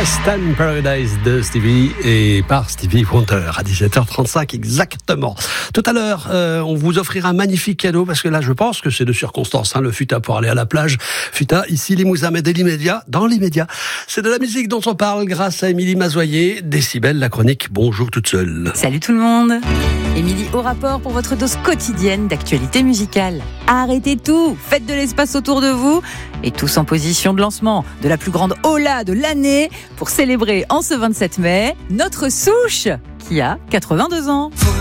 Last Time Paradise de Stevie et par Stevie Wonder à 17h35 exactement. Tout à l'heure, on vous offrira un magnifique cadeau parce que là, je pense que c'est de circonstance. Le FUTA pour aller à la plage. FUTA, ici Limousin, mais dans l'immédiat. C'est de la musique dont on parle grâce à Émilie Mazoyer. Décibel, la chronique Bonjour toute seule. Salut tout le monde. Émilie au rapport pour votre dose quotidienne d'actualité musicale. Arrêtez tout, faites de l'espace autour de vous et tous en position de lancement de la plus grande hola de l'année pour célébrer en ce 27 mai notre Souche qui a 82 ans.